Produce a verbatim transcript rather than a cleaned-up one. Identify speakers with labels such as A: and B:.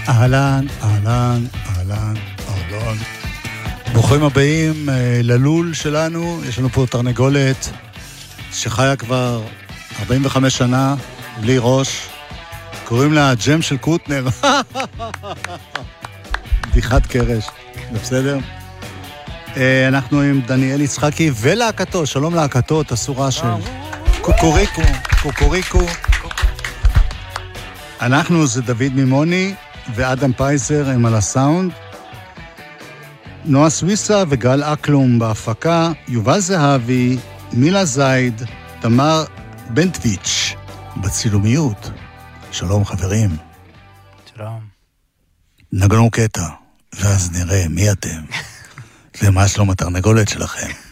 A: אהלן, אהלן, אהלן, אהלן. ברוכים הבאים ללול שלנו. יש לנו פה תרנגולת שחיה כבר ארבעים וחמש שנה בלי ראש. קוראים לה ג'ם של קוטנר. בדיחת קרש. זה בסדר? אנחנו עם דניאל יצחקי ולהקתו. שלום להקתו, תעשו רעש של קוקוריקו, קוקוריקו. אנחנו זה דוד מימוני ואדם פייזר הם על הסאונד. נועה סוויסה וגל אקלום בהפקה, יובל זהבי, מילה זייד, תמר בנטוויץ' בצילומיות. שלום חברים.
B: שלום.
A: נגנו קטע, ואז נראה מי אתם ומה שלום התרנגולת שלכם.